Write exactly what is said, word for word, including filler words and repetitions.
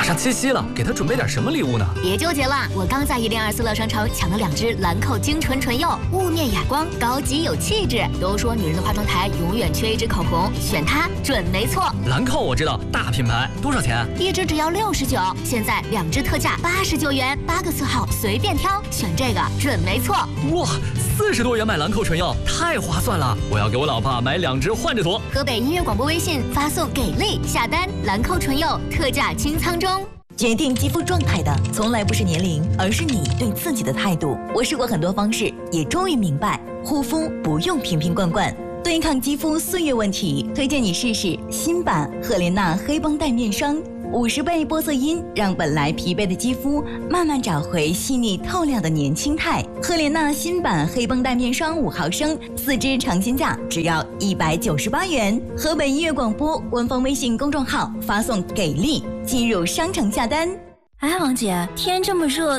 上七夕了，给她准备点什么礼物呢？ 别纠结了，我刚在一零二四乐商城抢了两支兰蔻精纯唇釉，雾面哑光，高级有气质。都说女人的化妆台永远缺一支口红，选它准没错。 兰蔻我知道，大品牌，多少钱？ 一支只要六十九，现在两支特价八十九元，八个色号随便挑，选这个准没错。 哇，四十多元买兰蔻唇釉，太划算了！我要给我老婆买两支换着涂。 河北音乐广播微信发送给力下单，兰蔻唇釉特价清仓中。 决定肌肤状态的从来不是年龄，而是你对自己的态度。我试过很多方式，也终于明白，护肤不用瓶瓶罐罐。对抗肌肤岁月问题，推荐你试试新版赫莲娜黑绷带面霜。五十倍玻色因让本来疲惫的肌肤慢慢找回细腻透亮的年轻态。赫莲娜新版黑绷带面霜五毫升，四支尝鲜价只要一百九十八元。河北音乐广播官方微信公众号发送给力，进入商城下单。 哎，王姐，天这么热。